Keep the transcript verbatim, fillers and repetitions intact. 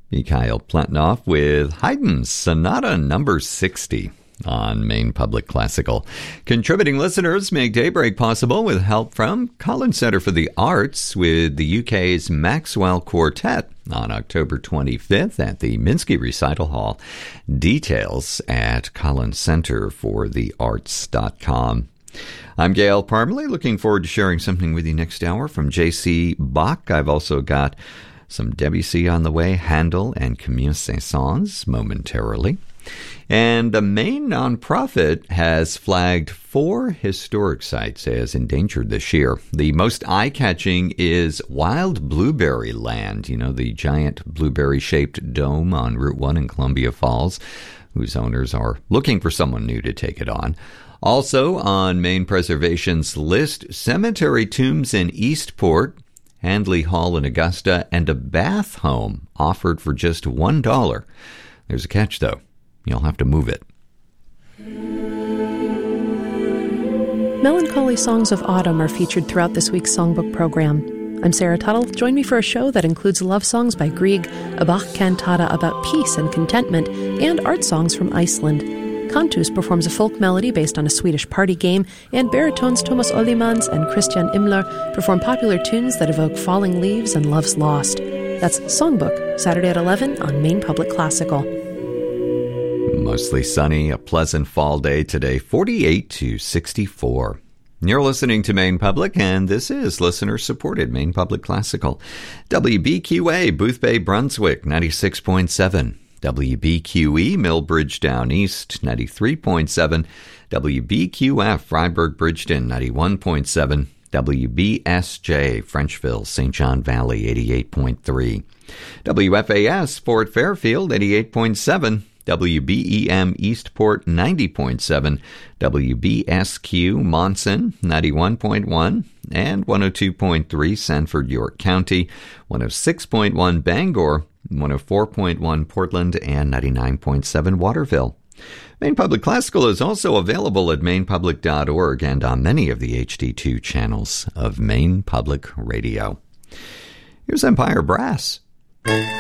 Mikhail Platonoff with Haydn's Sonata number sixty on Maine Public Classical. Contributing listeners make Daybreak possible with help from Collins Center for the Arts with the U K's Maxwell Quartet on October twenty-fifth at the Minsky Recital Hall. Details at collins center for the arts dot com. I'm Gail Parmalee, looking forward to sharing something with you next hour from J C Bach. I've also got some Debussy on the way, Handel and Camille Saint-Saëns momentarily. And the Maine nonprofit has flagged four historic sites as endangered this year. The most eye-catching is Wild Blueberry Land, you know, the giant blueberry-shaped dome on Route one in Columbia Falls, whose owners are looking for someone new to take it on. Also on Maine Preservation's list, cemetery tombs in Eastport, Handley Hall in Augusta, and a bath home offered for just one dollar. There's a catch, though. You'll have to move it. Melancholy songs of autumn are featured throughout this week's songbook program. I'm Sarah Tuttle. Join me for a show that includes love songs by Grieg, a Bach cantata about peace and contentment, and art songs from Iceland. Cantus performs a folk melody based on a Swedish party game, and baritones Thomas Ollimans and Christian Imler perform popular tunes that evoke falling leaves and love's lost. That's Songbook, Saturday at eleven on Maine Public Classical. Mostly sunny, a pleasant fall day today, forty-eight to sixty-four. You're listening to Maine Public, and this is listener-supported Maine Public Classical. W B Q A, Boothbay, Brunswick, ninety-six point seven. W B Q E, Millbridge Down East, ninety-three point seven. W B Q F, Freiburg Bridgeton, ninety-one point seven. W B S J, Frenchville, Saint John Valley, eighty-eight point three. W F A S, Fort Fairfield, eighty-eight point seven. W B E M Eastport, ninety point seven. W B S Q Monson, ninety-one point one. And one oh two point three Sanford, York County, one oh six point one Bangor, one oh four point one Portland, and ninety-nine point seven Waterville. Maine Public Classical is also available at maine public dot org and on many of the H D two channels of Maine Public Radio. Here's Empire Brass.